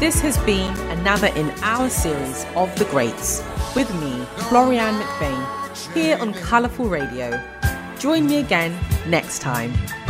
This has been another in our series of The Greats with me, Florianne McBain, here on Colourful Radio. Join me again next time.